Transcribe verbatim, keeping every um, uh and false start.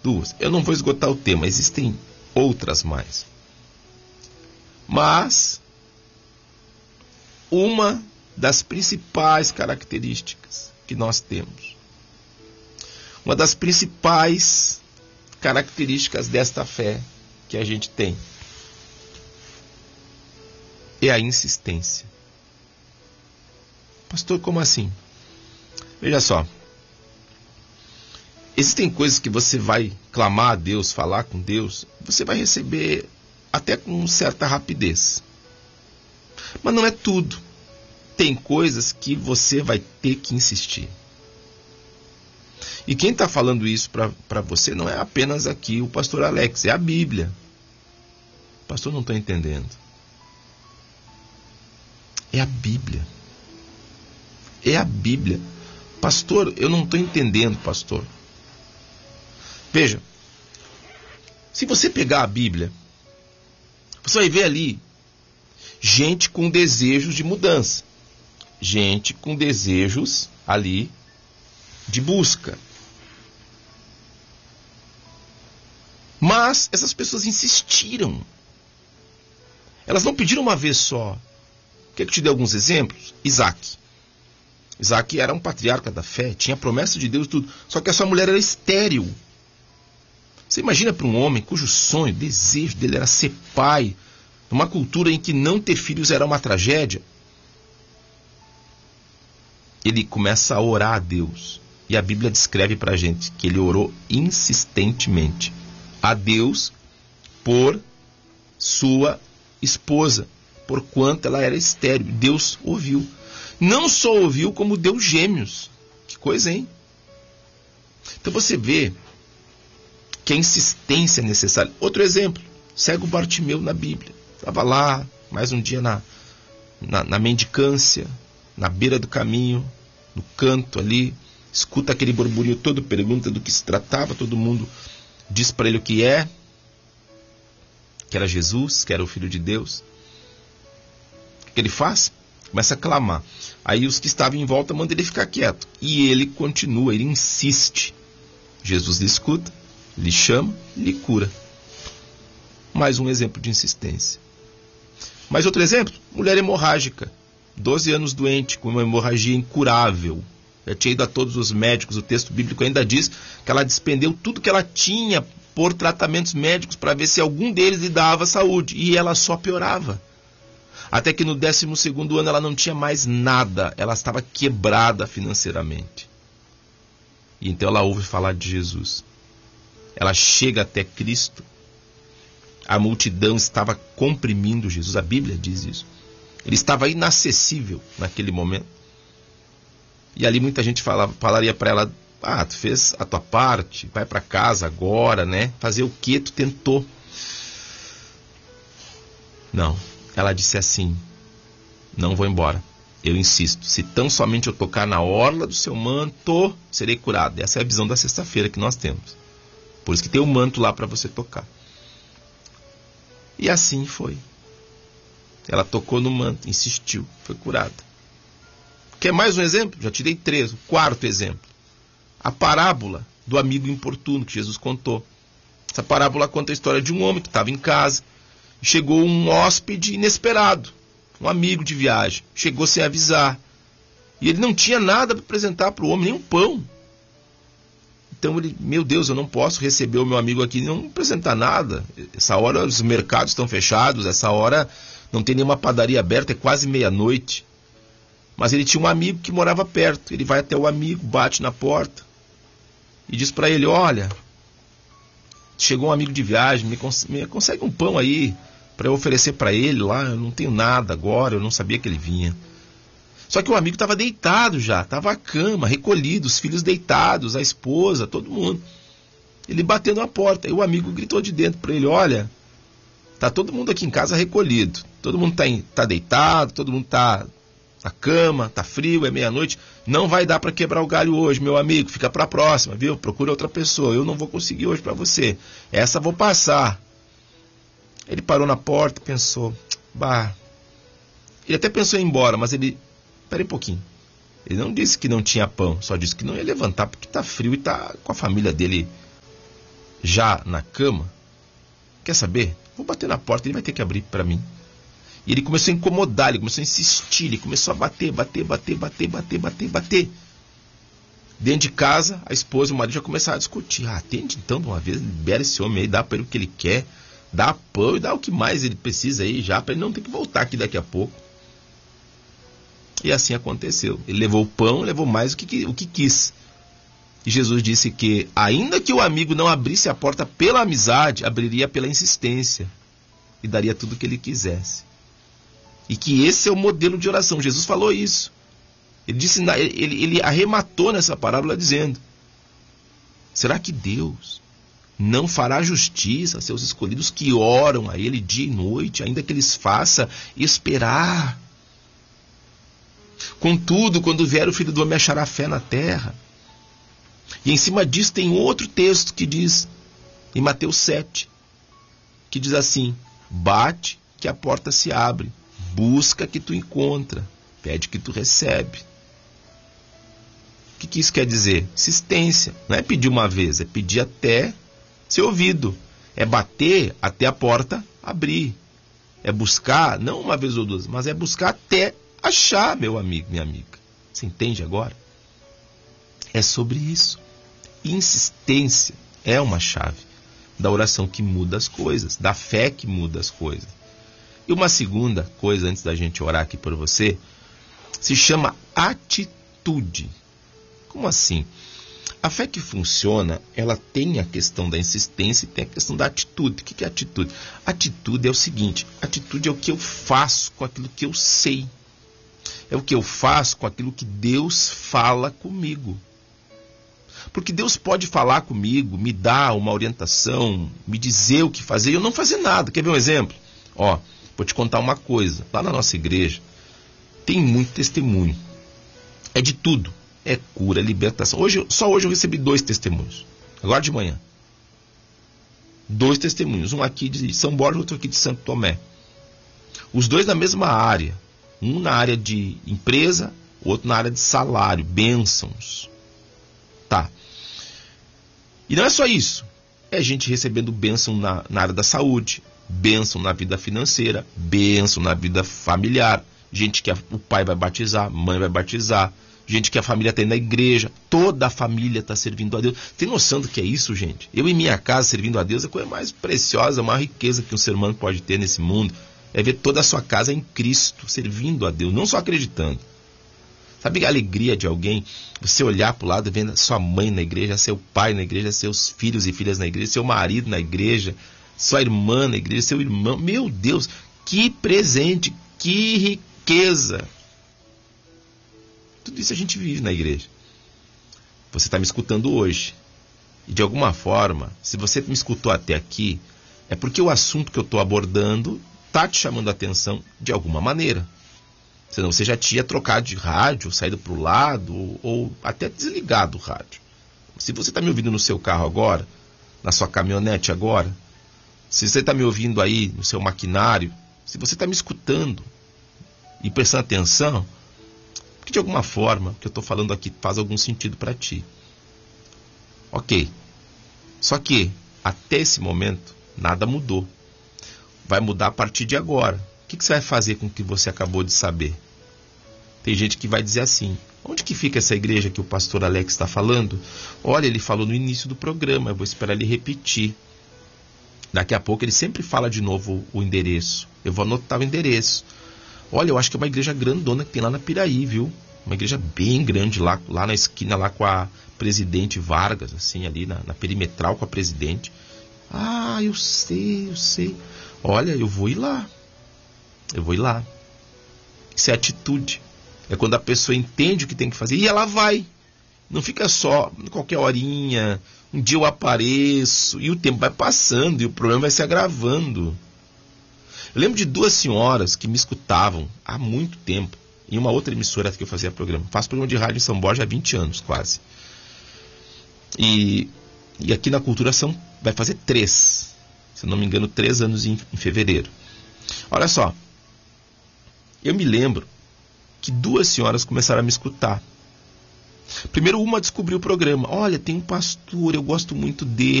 Duas. Eu não vou esgotar o tema, existem outras mais. Mas uma das principais características que nós temos, uma das principais características desta fé que a gente tem, é a insistência. Pastor, como assim? Veja só. Existem coisas que você vai clamar a Deus, falar com Deus, você vai receber até com certa rapidez. Mas não é tudo. Tem coisas que você vai ter que insistir. E quem está falando isso para você não é apenas aqui o pastor Alex, é a Bíblia. Pastor, não estou entendendo. É a Bíblia. É a Bíblia. Pastor, eu não estou entendendo, pastor. Veja, se você pegar a Bíblia, você vai ver ali gente com desejos de mudança. Gente com desejos ali de busca. Mas essas pessoas insistiram. Elas não pediram uma vez só. Quer que eu te dê alguns exemplos? Isaac. Isaac era um patriarca da fé, tinha a promessa de Deus e tudo. Só que a sua mulher era estéril. Você imagina para um homem cujo sonho, desejo dele era ser pai, numa cultura em que não ter filhos era uma tragédia. Ele começa a orar a Deus. E a Bíblia descreve para a gente que ele orou insistentemente a Deus por sua esposa, porquanto ela era estéril. Deus ouviu. Não só ouviu, como deu gêmeos. Que coisa, hein? Então você vê que a insistência é necessária. Outro exemplo, cego Bartimeu na Bíblia. Estava lá, mais um dia na, na, na mendicância, na beira do caminho, no canto ali, escuta aquele burburinho todo, pergunta do que se tratava, todo mundo diz para ele o que é, que era Jesus, que era o Filho de Deus. O que ele faz? Começa a clamar. Aí os que estavam em volta mandam ele ficar quieto. E ele continua, ele insiste. Jesus lhe escuta, lhe chama, lhe cura. Mais um exemplo de insistência. Mais outro exemplo, mulher hemorrágica. doze anos doente, com uma hemorragia incurável. Já tinha ido a todos os médicos, o texto bíblico ainda diz que ela despendeu tudo que ela tinha por tratamentos médicos para ver se algum deles lhe dava saúde. E ela só piorava. Até que no décimo segundo ano ela não tinha mais nada. Ela estava quebrada financeiramente. E então ela ouve falar de Jesus. Ela chega até Cristo. A multidão estava comprimindo Jesus. A Bíblia diz isso. Ele estava inacessível naquele momento. E ali muita gente falava, falaria para ela: ah, tu fez a tua parte, vai para casa agora, né? Fazer o que tu tentou? Não. Ela disse assim: não vou embora. Eu insisto. Se tão somente eu tocar na orla do seu manto, serei curado. Essa é a visão da sexta-feira que nós temos. Por isso que tem o manto lá para você tocar. E assim foi. Ela tocou no manto, insistiu, foi curada. Quer mais um exemplo? Já te dei três. O quarto exemplo. A parábola do amigo importuno que Jesus contou. Essa parábola conta a história de um homem que estava em casa. Chegou um hóspede inesperado, um amigo de viagem. Chegou sem avisar. E ele não tinha nada para apresentar para o homem, nem um pão. Então ele, meu Deus, eu não posso receber o meu amigo aqui e não apresentar nada. Essa hora os mercados estão fechados, essa hora não tem nenhuma padaria aberta, é quase meia-noite. Mas ele tinha um amigo que morava perto. Ele vai até o amigo, bate na porta e diz para ele: olha, chegou um amigo de viagem, me, cons- me consegue um pão aí para eu oferecer para ele lá. Eu não tenho nada agora, eu não sabia que ele vinha. Só que o amigo estava deitado já, estava à cama, recolhido, os filhos deitados, a esposa, todo mundo. Ele bateu na porta, e o amigo gritou de dentro para ele: olha, tá todo mundo aqui em casa recolhido, todo mundo tá, em, tá deitado, todo mundo tá na cama, tá frio, é meia-noite, não vai dar para quebrar o galho hoje, meu amigo, fica para a próxima, viu? Procura outra pessoa, eu não vou conseguir hoje para você, essa vou passar. Ele parou na porta e pensou, bah, ele até pensou em ir embora, mas ele, peraí um pouquinho, ele não disse que não tinha pão, só disse que não ia levantar porque tá frio e tá com a família dele já na cama, quer saber? Vou bater na porta, ele vai ter que abrir para mim. E ele começou a incomodar, ele começou a insistir, ele começou a bater, bater, bater, bater, bater, bater, bater. Dentro de casa, a esposa e o marido já começaram a discutir. Ah, atende então de uma vez, libera esse homem aí, dá para ele o que ele quer, dá pão e dá o que mais ele precisa aí já, para ele não ter que voltar aqui daqui a pouco. E assim aconteceu. Ele levou o pão, levou mais o que, o que quis. E Jesus disse que, ainda que o amigo não abrisse a porta pela amizade, abriria pela insistência e daria tudo o que ele quisesse. E que esse é o modelo de oração. Jesus falou isso. Ele, disse, ele, ele arrematou nessa parábola dizendo: será que Deus não fará justiça a seus escolhidos que oram a Ele dia e noite, ainda que eles façam esperar? Contudo, quando vier o Filho do Homem, achará fé na terra. E em cima disso tem outro texto que diz, em Mateus sete, que diz assim: bate que a porta se abre, busca que tu encontra, pede que tu recebe. O que, que isso quer dizer? Insistência. Não é pedir uma vez, é pedir até ser ouvido. É bater até a porta abrir. É buscar, não uma vez ou duas, mas é buscar até achar, meu amigo, minha amiga. Você entende agora? É sobre isso. Insistência é uma chave da oração que muda as coisas, da fé que muda as coisas. E uma segunda coisa, antes da gente orar aqui por você, se chama atitude. Como assim? A fé que funciona, ela tem a questão da insistência e tem a questão da atitude. O que é atitude? Atitude é o seguinte: atitude é o que eu faço com aquilo que eu sei. É o que eu faço com aquilo que Deus fala comigo. Porque Deus pode falar comigo, me dar uma orientação, me dizer o que fazer e eu não fazer nada. Quer ver um exemplo? Ó, vou te contar uma coisa. Lá na nossa igreja tem muito testemunho. É de tudo. É cura, libertação. Hoje, só hoje eu recebi dois testemunhos. Agora de manhã. Dois testemunhos. Um aqui de São Borja, outro aqui de Santo Tomé. Os dois na mesma área. Um na área de empresa, outro na área de salário, bênçãos. Tá. E não é só isso. É gente recebendo bênção na, na área da saúde, bênção na vida financeira, bênção na vida familiar. Gente que a, o pai vai batizar, a mãe vai batizar. Gente que a família está na igreja. Toda a família está servindo a Deus. Tem noção do que é isso, gente? Eu em minha casa servindo a Deus é a coisa mais preciosa, a maior riqueza que um ser humano pode ter nesse mundo. É ver toda a sua casa em Cristo, servindo a Deus, não só acreditando. Sabe a alegria de alguém? Você olhar para o lado, vendo sua mãe na igreja, seu pai na igreja, seus filhos e filhas na igreja, seu marido na igreja, sua irmã na igreja, seu irmão. Meu Deus, que presente, que riqueza. Tudo isso a gente vive na igreja. Você está me escutando hoje. E de alguma forma, se você me escutou até aqui, é porque o assunto que eu estou abordando está te chamando a atenção de alguma maneira. Senão você já tinha trocado de rádio, saído para o lado, ou, ou até desligado o rádio. Se você está me ouvindo no seu carro agora, na sua caminhonete agora, se você está me ouvindo aí no seu maquinário, se você está me escutando e prestando atenção, porque de alguma forma o que eu estou falando aqui faz algum sentido para ti. Ok. Só que, até esse momento, nada mudou. Vai mudar a partir de agora. O que, que você vai fazer com o que você acabou de saber? Tem gente que vai dizer assim: onde que fica essa igreja que o pastor Alex está falando? Olha, ele falou no início do programa, eu vou esperar ele repetir. Daqui a pouco ele sempre fala de novo o endereço. Eu vou anotar o endereço. Olha, eu acho que é uma igreja grandona que tem lá na Piraí, viu? Uma igreja bem grande lá, lá na esquina, lá com a Presidente Vargas, assim, ali na, na perimetral com a Presidente. Ah, eu sei, eu sei. Olha, eu vou ir lá. Eu vou ir lá. Isso é atitude. É quando a pessoa entende o que tem que fazer e ela vai. Não fica só, qualquer horinha, um dia eu apareço, e o tempo vai passando e o problema vai se agravando. Eu lembro de duas senhoras que me escutavam há muito tempo, em uma outra emissora que eu fazia programa. Faço programa de rádio em São Borja há vinte anos, quase. E, e aqui na Cultura são, vai fazer três. Se não me engano, três anos em, em fevereiro. Olha só. Eu me lembro que duas senhoras começaram a me escutar. Primeiro uma descobriu o programa. Olha, tem um pastor, eu gosto muito dele.